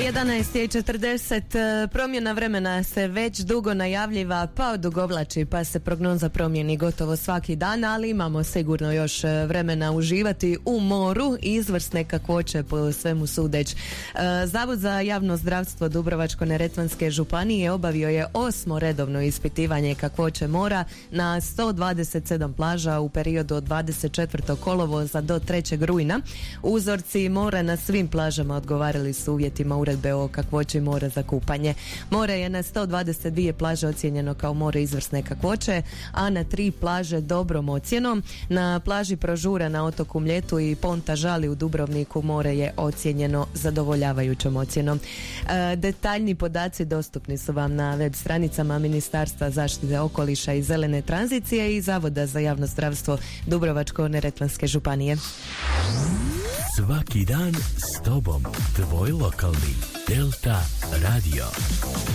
11:40, promjena vremena se već dugo najavljiva, pa odugovlači, pa se prognoza promijeni gotovo svaki dan, ali imamo sigurno još vremena uživati u moru i izvrsne kakvoće po svemu sudeć. Zavod za javno zdravstvo Dubrovačko-neretvanske županije obavio je 8. redovno ispitivanje kakvoće mora na 127 plaža u periodu od 24. kolovoza do 3. rujna. Uzorci mora na svim plažama odgovarali su uvjetima uredbe o kakvoći mora za kupanje. More je na 122 plaže ocijenjeno kao more izvrsne kakvoće, a na 3 plaže dobrom ocjenom. Na plaži Prožura na otoku Mljetu i Ponta Žali u Dubrovniku more je ocijenjeno zadovoljavajućom ocjenom. Detaljni podaci dostupni su vam na web stranicama Ministarstva zaštite okoliša i zelene tranzicije i Zavoda za javno zdravstvo Dubrovačko-neretvanske županije. Svaki dan s tobom, tvoj lokalni Delta Radio.